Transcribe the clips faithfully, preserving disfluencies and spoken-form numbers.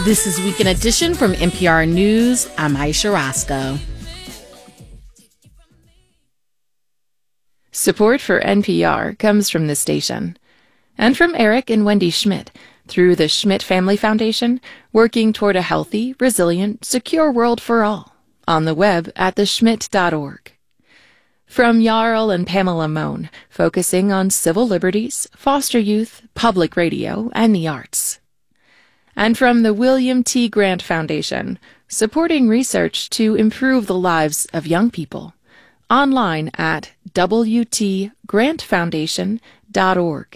This is Weekend Edition from N P R News. I'm Aisha Roscoe. Support for N P R comes from this station and from Eric and Wendy Schmidt through the Schmidt Family Foundation, working toward a healthy, resilient, secure world for all. On the web at the schmidt dot org. From Jarl and Pamela Mohn, focusing on civil liberties, foster youth, public radio, and the arts. And from the William T. Grant Foundation, supporting research to improve the lives of young people. Online at w t grant foundation dot org.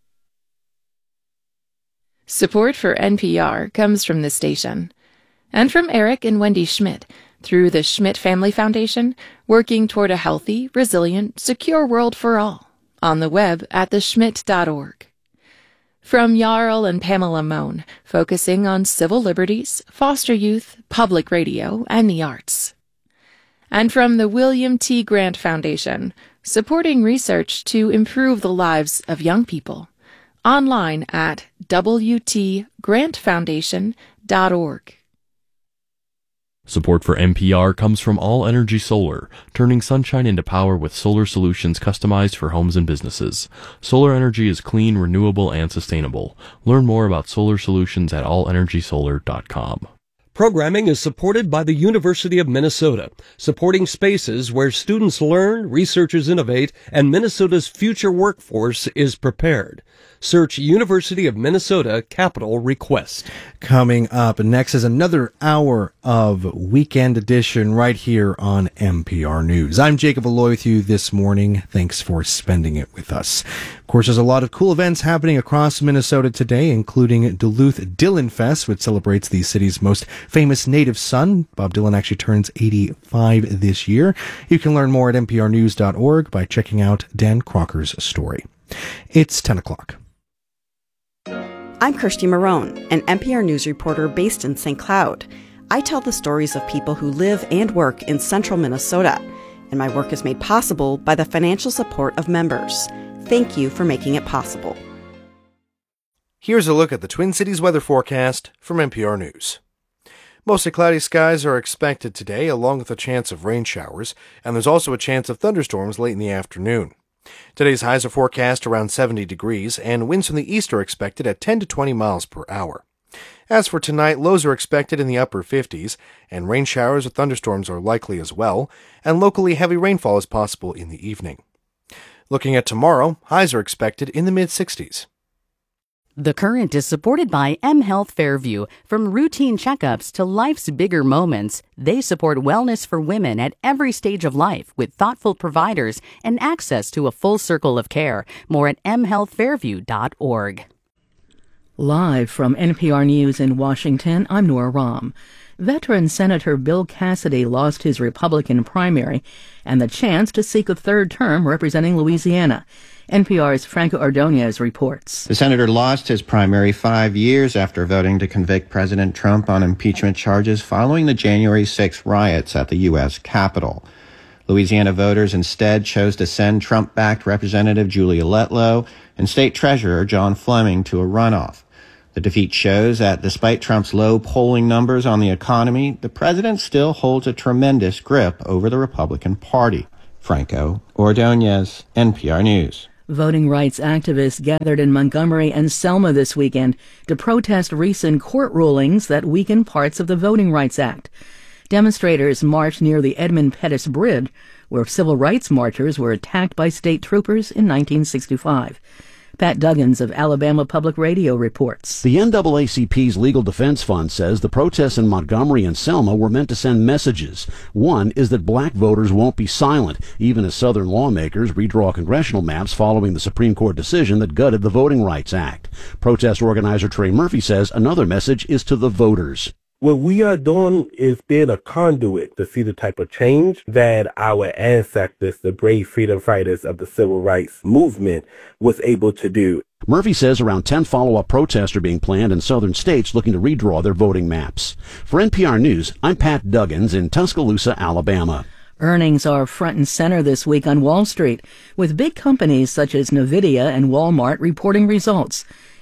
Support for N P R comes from this station and from Eric and Wendy Schmidt through the Schmidt Family Foundation, working toward a healthy, resilient, secure world for all. On the web at the schmidt dot org. From Jarl and Pamela Mohn, focusing on civil liberties, foster youth, public radio, and the arts. And from the William T. Grant Foundation, supporting research to improve the lives of young people. Online at w t grant foundation dot org. Support for N P R comes from All Energy Solar, turning sunshine into power with solar solutions customized for homes and businesses. Solar energy is clean, renewable, and sustainable. Learn more about solar solutions at all energy solar dot com. Programming is supported by the University of Minnesota, supporting spaces where students learn, researchers innovate, and Minnesota's future workforce is prepared. Search University of Minnesota Capital Request. Coming up next is another hour of Weekend Edition right here on N P R News. I'm Jacob Alloy with you this morning. Thanks for spending it with us. Of course, there's a lot of cool events happening across Minnesota today, including Duluth Dylan Fest, which celebrates the city's most famous native son. Bob Dylan actually turns eighty-five this year. You can learn more at n p r news dot org by checking out Dan Crocker's story. It's ten o'clock. I'm Kirsty Marone, an N P R News reporter based in Saint Cloud. I tell the stories of people who live and work in central Minnesota, and my work is made possible by the financial support of members. Thank you for making it possible. Here's a look at the Twin Cities weather forecast from N P R News. Mostly cloudy skies are expected today, along with a chance of rain showers, and there's also a chance of thunderstorms late in the afternoon. Today's highs are forecast around seventy degrees, and winds from the east are expected at ten to twenty miles per hour. As for tonight, lows are expected in the upper fifties, and rain showers or thunderstorms are likely as well, and locally heavy rainfall is possible in the evening. Looking at tomorrow, highs are expected in the mid-sixties. The Current is supported by mHealth Fairview. From routine checkups to life's bigger moments, they support wellness for women at every stage of life with thoughtful providers and access to a full circle of care. More at m health fairview dot org. Live from N P R News in Washington, I'm Nora Rahm. Veteran Senator Bill Cassidy lost his Republican primary and the chance to seek a third term representing Louisiana. N P R's Franco Ordonez reports. The senator lost his primary five years after voting to convict President Trump on impeachment charges following the January sixth riots at the U S Capitol. Louisiana voters instead chose to send Trump-backed Representative Julia Letlow and State Treasurer John Fleming to a runoff. The defeat shows that despite Trump's low polling numbers on the economy, the president still holds a tremendous grip over the Republican Party. Franco Ordonez, N P R News. Voting rights activists gathered in Montgomery and Selma this weekend to protest recent court rulings that weaken parts of the Voting Rights Act. Demonstrators marched near the Edmund Pettus Bridge, where civil rights marchers were attacked by state troopers in nineteen sixty-five. Pat Duggins of Alabama Public Radio reports. The N double A C P's Legal Defense Fund says the protests in Montgomery and Selma were meant to send messages. One is that black voters won't be silent, even as Southern lawmakers redraw congressional maps following the Supreme Court decision that gutted the Voting Rights Act. Protest organizer Trey Murphy says another message is to the voters. What we are doing is being a conduit to see the type of change that our ancestors, the brave freedom fighters of the civil rights movement, was able to do. Murphy says around ten follow-up protests are being planned in southern states looking to redraw their voting maps. For N P R News, I'm Pat Duggins in Tuscaloosa, Alabama. Earnings are front and center this week on Wall Street, with big companies such as NVIDIA and Walmart reporting results.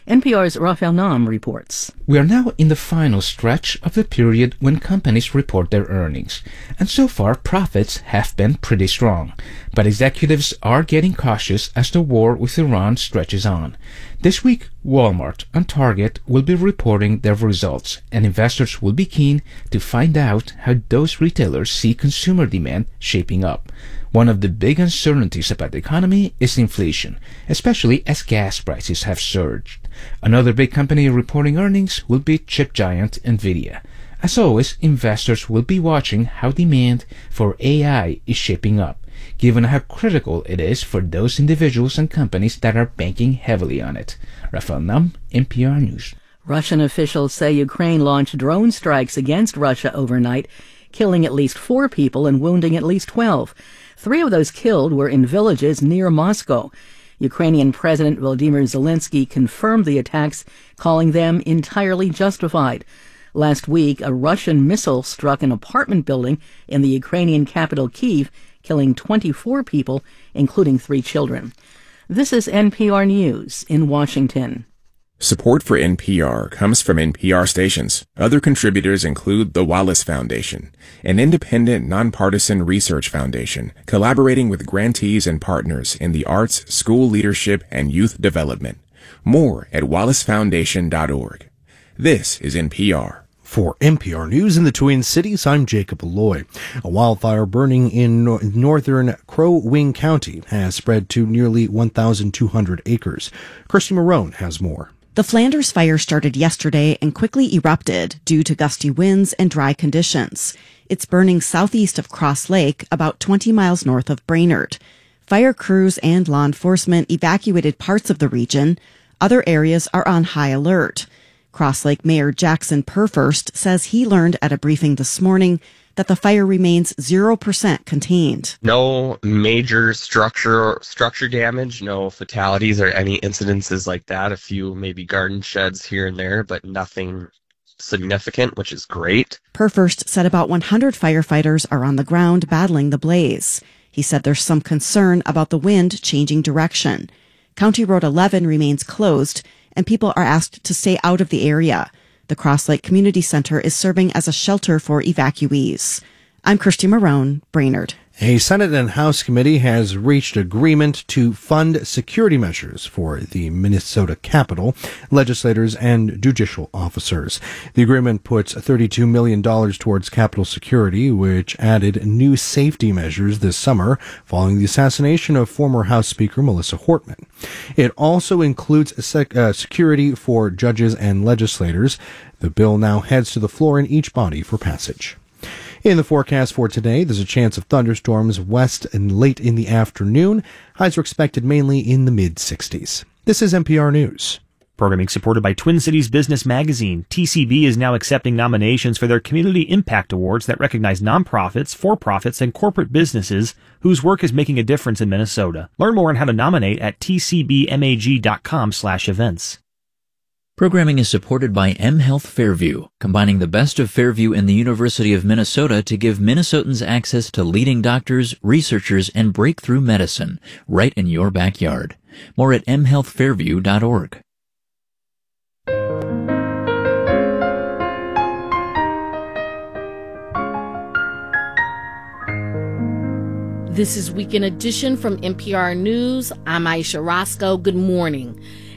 N P R's Rafael Nam reports. We are now in the final stretch of the period when companies report their earnings, and so far profits have been pretty strong. But executives are getting cautious as the war with Iran stretches on. This week, Walmart and Target will be reporting their results, and investors will be keen to find out how those retailers see consumer demand shaping up. One of the big uncertainties about the economy is inflation, especially as gas prices have surged. Another big company reporting earnings will be chip giant Nvidia. As always, investors will be watching how demand for A I is shaping up, given how critical it is for those individuals and companies that are banking heavily on it. Rafael Nam, N P R News. Russian officials say Ukraine launched drone strikes against Russia overnight, killing at least four people and wounding at least twelve. Three of those killed were in villages near Moscow. Ukrainian President Volodymyr Zelensky confirmed the attacks, calling them entirely justified. Last week, a Russian missile struck an apartment building in the Ukrainian capital Kyiv, killing twenty-four people, including three children. This is N P R News in Washington. Support for N P R comes from N P R stations. Other contributors include the Wallace Foundation, an independent, nonpartisan research foundation collaborating with grantees and partners in the arts, school leadership, and youth development. More at wallace foundation dot org. This is N P R. For N P R News in the Twin Cities, I'm Jacob Alloy. A wildfire burning in no- northern Crow Wing County has spread to nearly one thousand two hundred acres. Kirsty Marone has more. The Flanders fire started yesterday and quickly erupted due to gusty winds and dry conditions. It's burning southeast of Cross Lake, about twenty miles north of Brainerd. Fire crews and law enforcement evacuated parts of the region. Other areas are on high alert. Cross Lake Mayor Jackson Purfirst says he learned at a briefing this morning that the fire remains zero percent contained. No major structure structure damage, no fatalities or any incidences like that. A few maybe garden sheds here and there, but nothing significant, which is great. Purfirst said about one hundred firefighters are on the ground battling the blaze. He said there's some concern about the wind changing direction. County Road eleven remains closed, and people are asked to stay out of the area. The Cross Lake Community Center is serving as a shelter for evacuees. I'm Kirsty Marone, Brainerd. A Senate and House committee has reached agreement to fund security measures for the Minnesota Capitol, legislators, and judicial officers. The agreement puts thirty-two million dollars towards Capitol security, which added new safety measures this summer following the assassination of former House Speaker Melissa Hortman. It also includes sec- uh, security for judges and legislators. The bill now heads to the floor in each body for passage. In the forecast for today, there's a chance of thunderstorms west and late in the afternoon. Highs are expected mainly in the mid-sixties. This is N P R News. Programming supported by Twin Cities Business Magazine. T C B is now accepting nominations for their Community Impact Awards that recognize nonprofits, for-profits, and corporate businesses whose work is making a difference in Minnesota. Learn more on how to nominate at t c b mag dot com slash events. Programming is supported by mHealth Fairview, combining the best of Fairview and the University of Minnesota to give Minnesotans access to leading doctors, researchers, and breakthrough medicine right in your backyard. More at m health fairview dot org. This is Weekend Edition from N P R News. I'm Aisha Roscoe. Good morning.